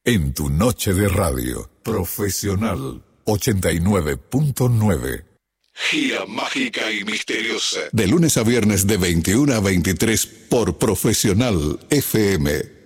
En tu noche de radio, Profesional 89.9. Gira mágica y misteriosa. De lunes a viernes de 21 a 23 por Profesional FM.